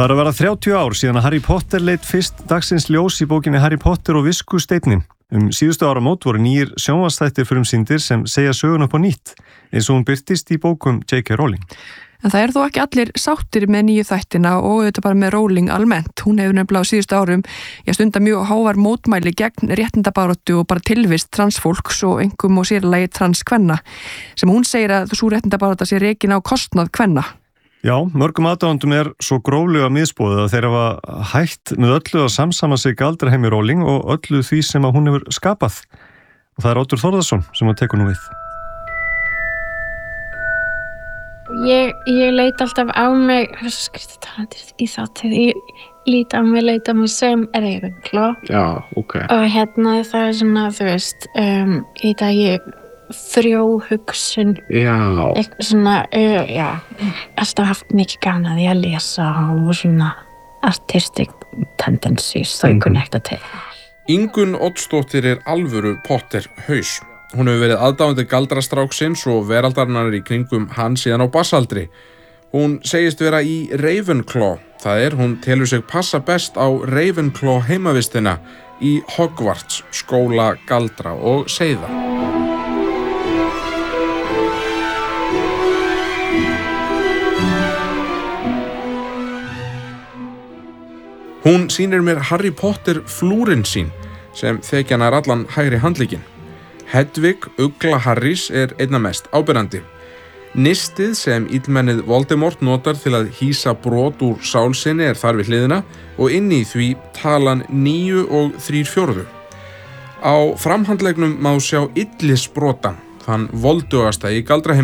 Það að vera 30 ár síðan að Harry Potter leit fyrst dagsins ljós í bókinni Harry Potter og viskusteinninn. Síðustu áramót voru nýjir sjónvarpsþættir frumsýndir sem segja söguna upp á nýtt, eins og hún birtist í bókum J.K. Rowling. En það þó ekki allir sáttir með nýju þættina og auðvitað bara með Rowling almennt. Hún hefur nefnilega á síðustu árum stundað mjög hávær mótmæli gegn réttindabaráttu og bara tilvist transfólks og einkum og sérlagi transkvenna, sem hún segir að sú réttindabarátta sé rekin á kostnað kvenna. Já, mörgum aðdáendum svo gróflega misboðið að þeir hafa hætt með öllu að samsama sig galdraheimi Rowling og öllu því sem að hún hefur skapað. Og það Oddur Þórðarson sem tekur nú við. Ég leit alltaf á mig, skrítið talandi í þáttið, ég leit á mig sem Ravenclaw. Já, ok. Og það svona, þú veist, í dag ég frjóhugsun. Já. Eitthvað svona, já, alltaf haft mikið gaman að ég að lesa og svona artistic tendencies, þá ég kunni ekkert til. Ingunn Oddsdóttir alvöru Potter haus. Hún hefur verið aðdáandi galdrastráksins og veraldarinnar í kringum hann síðan á barsaldri. Hún segist vera í Ravenclaw, það hún telur sig passa best á Ravenclaw heimavistina í Hogwarts, skóla galdra og seiða. Hún sýnir mér Harry Potter flúrin sín sem þekja nær allan hægri handlegginn. Hedvig, ugla Harrys, einna mest áberandi. Nistið sem illmennið Voldemort notar til að hýsa brot úr sál sinni þar við hliðina og inni í því talan 9 3/4. Á framhandleggnum má sjá Illisbrotann, þann voldugasta í galdraheimi.